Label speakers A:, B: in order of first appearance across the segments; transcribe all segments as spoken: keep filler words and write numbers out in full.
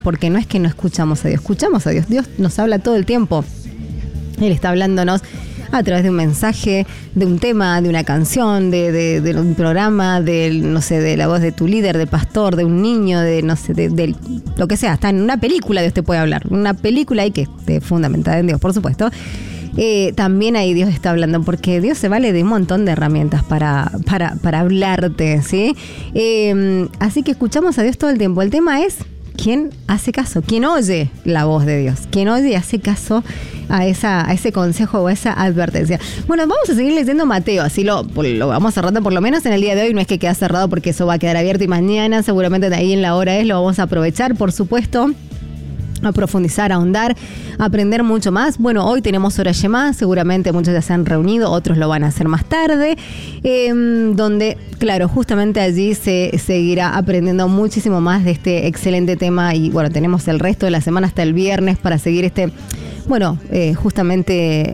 A: porque no es que no escuchamos a Dios, escuchamos a Dios. Dios nos habla todo el tiempo. Él está hablándonos a través de un mensaje, de un tema, de una canción, de, de, de un programa, de, no sé, de la voz de tu líder, del pastor, de un niño, de no sé, de, de lo que sea. Hasta en una película Dios te puede hablar. Una película ahí que esté fundamentada en Dios, por supuesto. Eh, también ahí Dios está hablando, porque Dios se vale de un montón de herramientas para, para, para hablarte, ¿sí? Eh, así que escuchamos a Dios todo el tiempo. El tema es quién hace caso, quién oye la voz de Dios, quién oye y hace caso a, esa, a ese consejo o a esa advertencia. Bueno, vamos a seguir leyendo Mateo, así lo, lo vamos cerrando por lo menos en el día de hoy. No es que quede cerrado porque eso va a quedar abierto y mañana seguramente de ahí en la hora es, lo vamos a aprovechar, por supuesto, a profundizar, a ahondar, a aprender mucho más. Bueno, hoy tenemos hora Shema, seguramente muchos ya se han reunido, otros lo van a hacer más tarde, eh, donde, claro, justamente allí se seguirá aprendiendo muchísimo más de este excelente tema y bueno, tenemos el resto de la semana hasta el viernes para seguir este, bueno, eh, justamente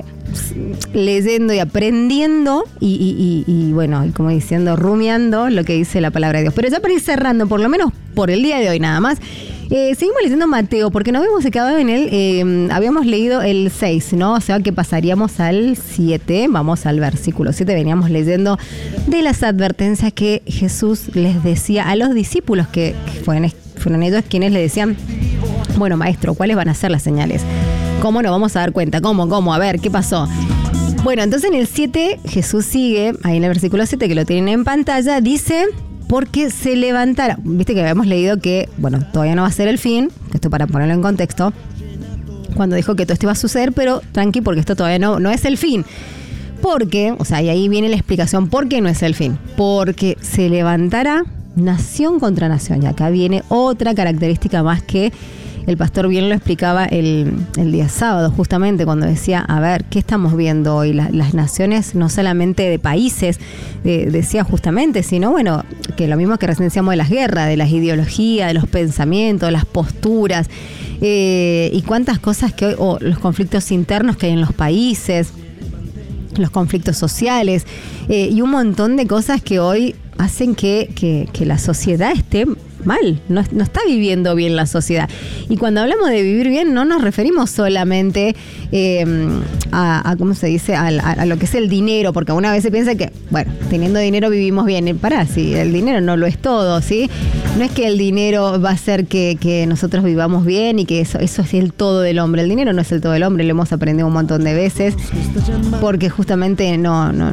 A: leyendo y aprendiendo y, y, y, y bueno, y como diciendo, rumiando lo que dice la palabra de Dios. Pero ya para ir cerrando, por lo menos por el día de hoy nada más, Eh, seguimos leyendo Mateo, porque nos habíamos quedado en el, eh, habíamos leído el seis, ¿no? O sea que pasaríamos al siete, vamos al versículo siete, veníamos leyendo de las advertencias que Jesús les decía a los discípulos, que, que fueron, fueron ellos quienes le decían, bueno, maestro, ¿cuáles van a ser las señales? ¿Cómo nos vamos a dar cuenta? ¿Cómo? ¿Cómo? A ver, ¿qué pasó? Bueno, entonces en el siete, Jesús sigue, ahí en el versículo siete, que lo tienen en pantalla, dice: porque se levantará. Viste que habíamos leído que, bueno, todavía no va a ser el fin, esto para ponerlo en contexto, cuando dijo que todo esto iba a suceder, pero tranqui, porque esto todavía no, no es el fin. Porque, o sea, y ahí viene la explicación por qué no es el fin. Porque se levantará nación contra nación. Y acá viene otra característica más que el pastor bien lo explicaba el, el día sábado, justamente cuando decía, a ver, ¿qué estamos viendo hoy? Las, las naciones, no solamente de países, de, decía justamente, sino, bueno, que lo mismo que recién decíamos de las guerras, de las ideologías, de los pensamientos, las posturas, eh, y cuántas cosas que hoy, o los conflictos internos que hay en los países, los conflictos sociales, eh, y un montón de cosas que hoy hacen que, que, que la sociedad esté mal, no, no está viviendo bien la sociedad. Y cuando hablamos de vivir bien, no nos referimos solamente eh, a, a, ¿cómo se dice? A, a, a lo que es el dinero, porque una vez se piensa que, bueno, teniendo dinero vivimos bien. Pará, sí, el dinero no lo es todo, ¿sí? No es que el dinero va a hacer que, que nosotros vivamos bien y que eso, eso es el todo del hombre. El dinero no es el todo del hombre, lo hemos aprendido un montón de veces, porque justamente no... no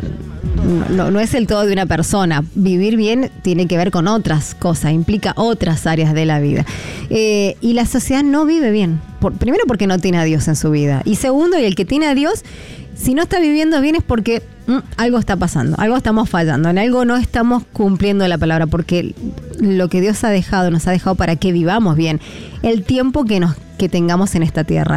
A: No, no es el todo de una persona. Vivir bien tiene que ver con otras cosas, implica otras áreas de la vida. Eh, y la sociedad no vive bien. Por, primero porque no tiene a Dios en su vida. Y segundo, y el que tiene a Dios, si no está viviendo bien es porque mm, algo está pasando, algo estamos fallando, en algo no estamos cumpliendo la palabra, porque lo que Dios ha dejado, nos ha dejado para que vivamos bien el tiempo que nos que tengamos en esta tierra.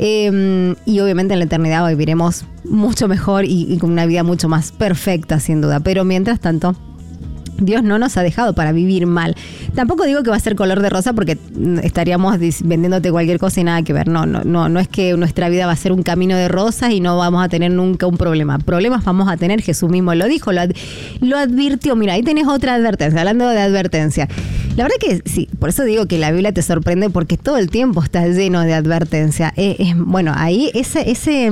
A: Eh, y obviamente en la eternidad viviremos mucho mejor y, y con una vida mucho más perfecta, sin duda. Pero mientras tanto, Dios no nos ha dejado para vivir mal. Tampoco digo que va a ser color de rosa, porque estaríamos vendiéndote cualquier cosa y nada que ver. No, no, no, no es que nuestra vida va a ser un camino de rosas y no vamos a tener nunca un problema. Problemas vamos a tener, Jesús mismo lo dijo, lo, ad, lo advirtió. Mira, ahí tenés otra advertencia, hablando de advertencia. La verdad que sí, por eso digo que la Biblia te sorprende, porque todo el tiempo está lleno de advertencia. Eh, es, bueno, ahí ese... ese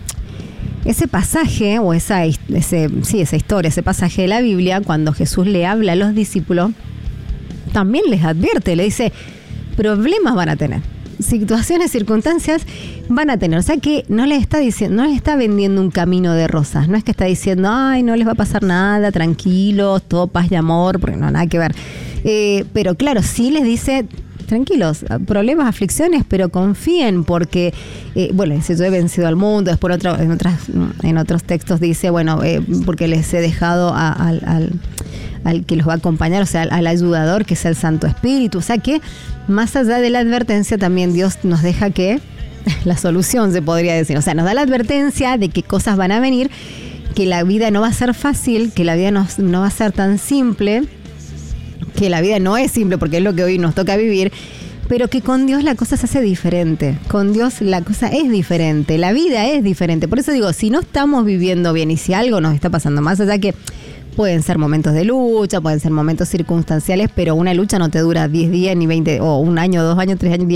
A: Ese pasaje, o esa, ese, sí, esa historia, ese pasaje de la Biblia, cuando Jesús le habla a los discípulos, también les advierte, le dice, problemas van a tener, situaciones, circunstancias van a tener. O sea que no les está diciendo, no les está vendiendo un camino de rosas, no es que está diciendo, ay, no les va a pasar nada, tranquilos, todo paz y amor, porque no, nada que ver. Eh, pero claro, sí les dice, tranquilos, problemas, aflicciones, pero confíen, porque, eh, bueno, dice, yo he vencido al mundo. Después otro, en, otras, en otros textos dice, bueno, eh, porque les he dejado a, a, al, al que los va a acompañar, o sea, al, al ayudador, que es el Santo Espíritu. O sea que, más allá de la advertencia, también Dios nos deja que, la solución se podría decir, o sea, nos da la advertencia de que cosas van a venir, que la vida no va a ser fácil, que la vida no, no va a ser tan simple, que la vida no es simple porque es lo que hoy nos toca vivir, pero que con Dios la cosa se hace diferente. Con Dios la cosa es diferente, la vida es diferente. Por eso digo, si no estamos viviendo bien y si algo nos está pasando, más allá que pueden ser momentos de lucha, pueden ser momentos circunstanciales, pero una lucha no te dura diez días, ni veinte, o un año, dos años, tres años, diez